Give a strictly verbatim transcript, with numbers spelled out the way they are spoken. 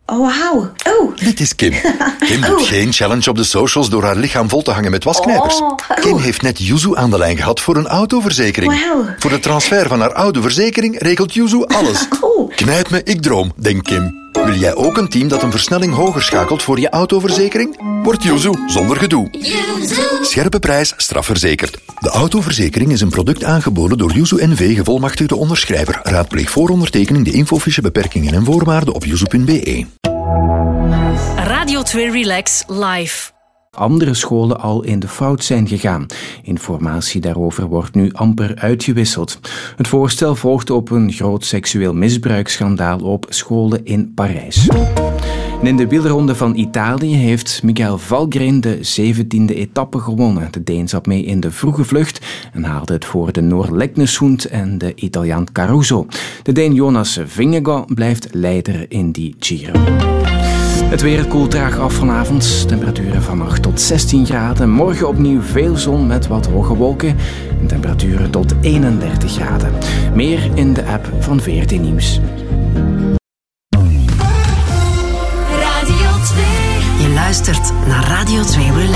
Oh, wauw. Oh. Dit is Kim. Kim doet Oh. geen challenge op de socials door haar lichaam vol te hangen met wasknijpers. Oh. Kim heeft net Yuzu aan de lijn gehad voor een autoverzekering. Wauw. Voor de transfer van haar oude verzekering regelt Yuzu alles. Oh. Knijp me, ik droom, denkt Kim. Wil jij ook een team dat een versnelling hoger schakelt voor je autoverzekering? Word Yuzu zonder gedoe. Scherpe prijs, strafverzekerd. De autoverzekering is een product aangeboden door Yuzu N V, gevolmachtigde onderschrijver. Raadpleeg voor ondertekening de infofiche, beperkingen en voorwaarden op yuzu punt b e. Radio twee Relax Live. Andere scholen al in de fout zijn gegaan. Informatie daarover wordt nu amper uitgewisseld. Het voorstel volgt op een groot seksueel misbruiksschandaal op scholen in Parijs. En in de wielronde van Italië heeft Miguel Valgren de zeventiende etappe gewonnen. De Deen zat mee in de vroege vlucht en haalde het voor de Noor Leknessund en de Italiaan Caruso. De Deen Jonas Vingegaard blijft leider in die Giro. Het weer koelt traag af vanavond. Temperaturen van acht tot zestien graden. Morgen opnieuw veel zon met wat hoge wolken. En temperaturen tot eenendertig graden. Meer in de app van V R T Nieuws. Radio twee. Je luistert naar Radio twee Relax.